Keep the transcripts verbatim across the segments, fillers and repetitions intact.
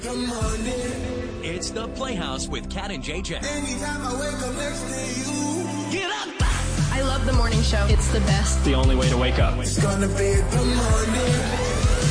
Good morning. It's the Playhouse with Cat and J J. Anytime I wake up next to you. Get up! I love the morning show. It's the best. The only way to wake up. It's gonna be a good morning.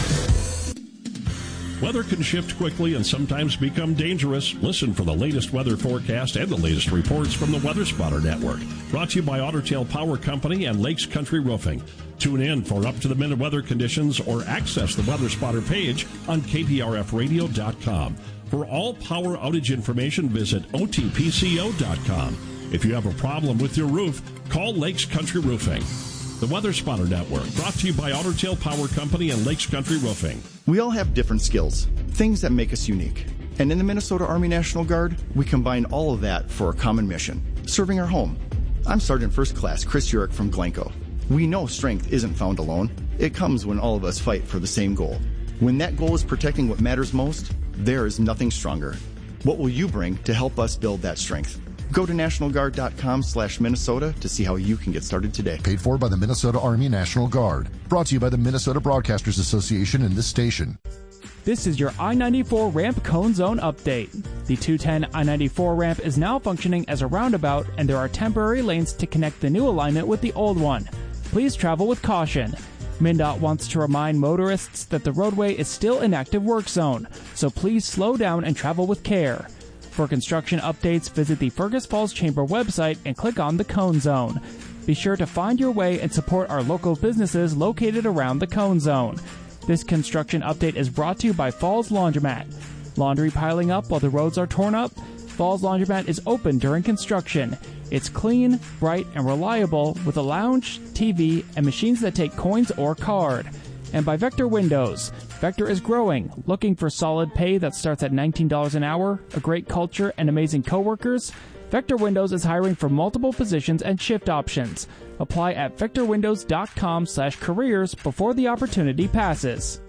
Weather can shift quickly and sometimes become dangerous. Listen for the latest weather forecast and the latest reports from the Weather Spotter Network. Brought to you by Otter Tail Power Company and Lakes Country Roofing. Tune in for up-to-the-minute weather conditions or access the Weather Spotter page on K P R F radio dot com. For all power outage information, visit O T P C O dot com. If you have a problem with your roof, call Lakes Country Roofing. The Weather Spotter Network, brought to you by Otter Tail Power Company and Lakes Country Roofing. We all have different skills, things that make us unique. And in the Minnesota Army National Guard, we combine all of that for a common mission, serving our home. I'm Sergeant First Class Chris Urich from Glencoe. We know strength isn't found alone. It comes when all of us fight for the same goal. When that goal is protecting what matters most, there is nothing stronger. What will you bring to help us build that strength? Go to national guard dot com slash Minnesota to see how you can get started today. Paid for by the Minnesota Army National Guard. Brought to you by the Minnesota Broadcasters Association and this station. This is your I ninety-four ramp cone zone update. The two ten I ninety-four ramp is now functioning as a roundabout, and there are temporary lanes to connect the new alignment with the old one. Please travel with caution. MnDOT wants to remind motorists that the roadway is still an active work zone, so please slow down and travel with care. For construction updates, visit the Fergus Falls Chamber website and click on the Cone Zone. Be sure to find your way and support our local businesses located around the Cone Zone. This construction update is brought to you by Falls Laundromat. Laundry piling up while the roads are torn up? Falls Laundromat is open during construction. It's clean, bright, and reliable with a lounge, T V, and machines that take coins or card. And by Vector Windows. Vector is growing, looking for solid pay that starts at nineteen dollars an hour, a great culture, and amazing coworkers? Vector Windows is hiring for multiple positions and shift options. Apply at vector windows dot com slash careers before the opportunity passes.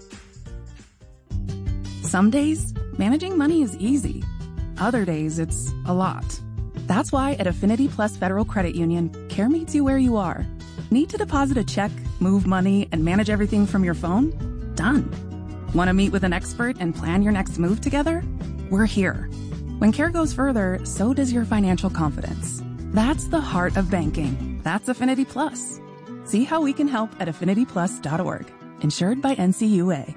Some days, managing money is easy. Other days, it's a lot. That's why at Affinity Plus Federal Credit Union, care meets you where you are. Need to deposit a check, move money, and manage everything from your phone? Done. Want to meet with an expert and plan your next move together? We're here. When care goes further, so does your financial confidence. That's the heart of banking. That's Affinity Plus. See how we can help at affinity plus dot org. Insured by N C U A.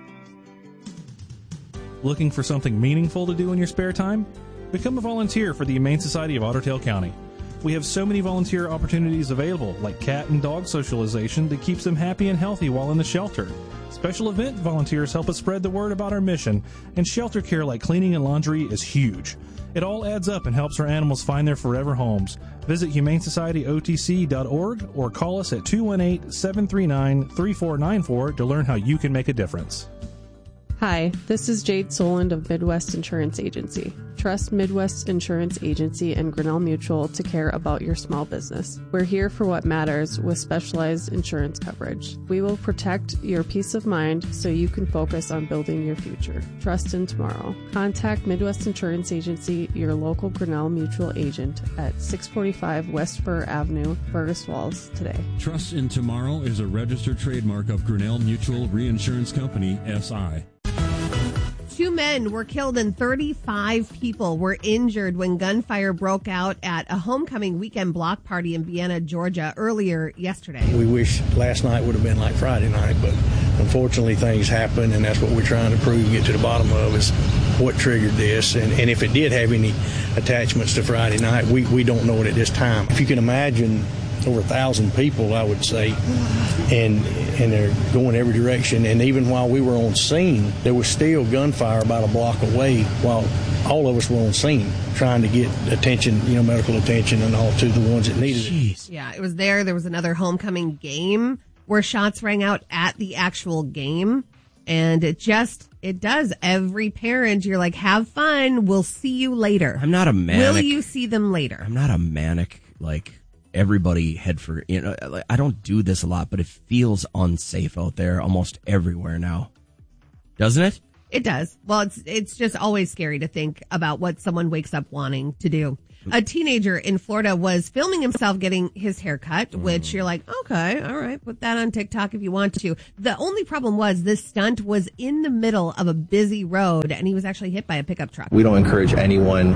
Looking for something meaningful to do in your spare time? Become a volunteer for the Humane Society of Otter Tail County. We have so many volunteer opportunities available, like cat and dog socialization that keeps them happy and healthy while in the shelter. Special event volunteers help us spread the word about our mission, and shelter care like cleaning and laundry is huge. It all adds up and helps our animals find their forever homes. Visit humane society o t c dot org or call us at two one eight, seven three nine, three four nine four to learn how you can make a difference. Hi, this is Jade Soland of Midwest Insurance Agency. Trust Midwest Insurance Agency and Grinnell Mutual to care about your small business. We're here for what matters with specialized insurance coverage. We will protect your peace of mind so you can focus on building your future. Trust in tomorrow. Contact Midwest Insurance Agency, your local Grinnell Mutual agent at six forty-five West Fur Avenue, Fergus Falls today. Trust in Tomorrow is a registered trademark of Grinnell Mutual Reinsurance Company, S I Two men were killed and thirty-five people were injured when gunfire broke out at a homecoming weekend block party in Vienna, Georgia, earlier yesterday. We wish last night would have been like Friday night, but unfortunately things happen, and that's what we're trying to prove and get to the bottom of is what triggered this. And, and if it did have any attachments to Friday night, we, we don't know it at this time. If you can imagine over a thousand people, I would say, and and they're going every direction. And even while we were on scene, there was still gunfire about a block away while all of us were on scene trying to get attention, you know, medical attention and all to the ones that needed it. Yeah, it was there. There was another homecoming game where shots rang out at the actual game. And it just, it does. Every parent, you're like, have fun. We'll see you later. I'm not a manic. Will you see them later? I'm not a manic, like, everybody head for, you know, I don't do this a lot, but it feels unsafe out there almost everywhere now. Doesn't it? It does. Well, it's it's just always scary to think about what someone wakes up wanting to do. A teenager in Florida was filming himself getting his hair cut, which you're like, okay, all right, put that on TikTok if you want to. The only problem was this stunt was in the middle of a busy road, and he was actually hit by a pickup truck. We don't encourage anyone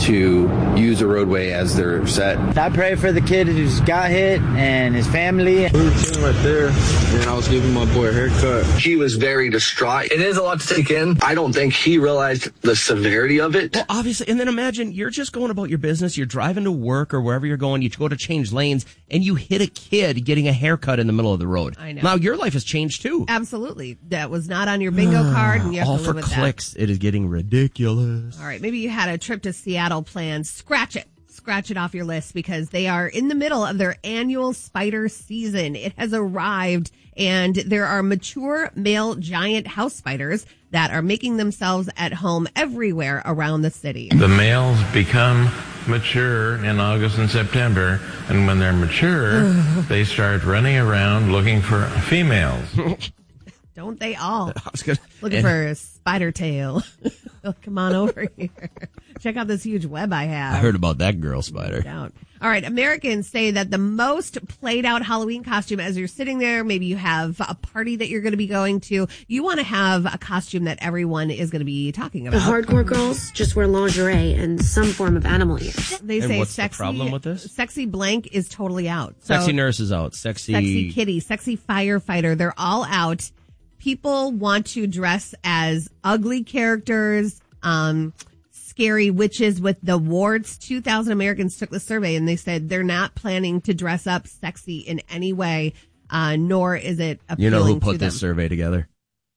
to use a roadway as their set. I pray for the kid who's got hit and his family. We were chilling right there, and I was giving my boy a haircut. He was very distraught. It is a lot to take in. I don't think he realized the severity of it. Well, obviously, and then imagine you're just going about your business, you're driving to work or wherever you're going, you go to change lanes, and you hit a kid getting a haircut in the middle of the road. I know. Now, your life has changed too. Absolutely. That was not on your bingo card, and you have All to live for with clicks. that. It is getting ridiculous. All right, maybe you had a trip to Seattle planned. Scratch it. Scratch it off your list because they are in the middle of their annual spider season. It has arrived, and there are mature male giant house spiders that are making themselves at home everywhere around the city. The males become mature in August and September, and when they're mature, they start running around looking for females. Don't they all? I was gonna, Looking and, for a spider tail. Oh, come on over here. Check out this huge web I have. I heard about that girl spider. Out. All right. Americans say that the most played out Halloween costume as you're sitting there, maybe you have a party that you're going to be going to, you want to have a costume that everyone is going to be talking about. The hardcore girls just wear lingerie and some form of animal ears. They and say what's sexy, the problem with this? Sexy blank is totally out. So, Sexy nurse is out. Sexy... Sexy kitty, sexy firefighter. They're all out. People want to dress as ugly characters, um, scary witches with the warts. two thousand Americans took the survey, and they said they're not planning to dress up sexy in any way, uh, nor is it appealing You know who put to them. this survey together?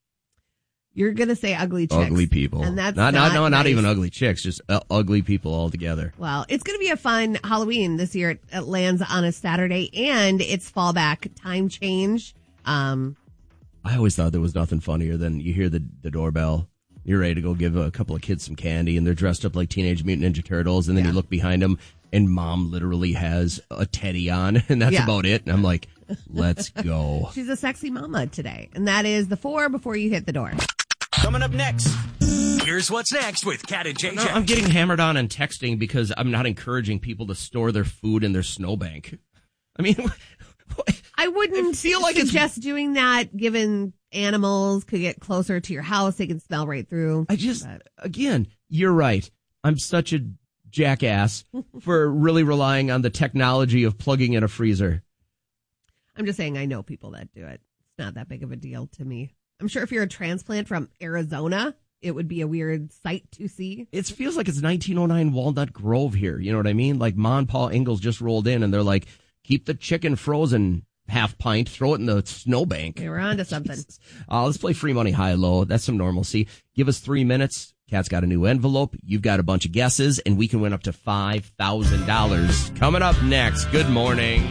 You're going to say ugly chicks. Ugly people. And that's not, not, not, no, nice. not even ugly chicks, just uh, ugly people altogether. Well, it's going to be a fun Halloween this year. It, it lands on a Saturday, and it's fallback time change. Um, I always thought there was nothing funnier than you hear the, the doorbell. You're ready to go give a couple of kids some candy, and they're dressed up like Teenage Mutant Ninja Turtles, and then Yeah. you look behind them, and mom literally has a teddy on, and that's Yeah. about it. And I'm like, let's go. She's a sexy mama today, and that is the four before you hit the door. Coming up next, here's what's next with Cat and J J. No, I'm getting hammered on and texting because I'm not encouraging people to store their food in their snowbank. I mean... I wouldn't feel like suggest doing that given animals could get closer to your house. They can smell right through. I just, but. again, you're right. I'm such a jackass for really relying on the technology of plugging in a freezer. I'm just saying I know people that do it. It's not that big of a deal to me. I'm sure if you're a transplant from Arizona, it would be a weird sight to see. It feels like it's nineteen oh nine Walnut Grove here. You know what I mean? Like Ma and Pa Ingalls just rolled in and they're like, keep the chicken frozen half pint, throw it in the snowbank. They were onto something. uh, let's play free money high low. That's some normalcy. Give us three minutes. Kat's got a new envelope. You've got a bunch of guesses, and we can win up to five thousand dollars. Coming up next. Good morning.